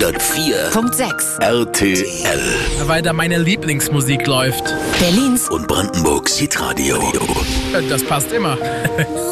104.6 RTL. Weil da meine Lieblingsmusik läuft. Berlins und Brandenburgs Hitradio. Das passt immer.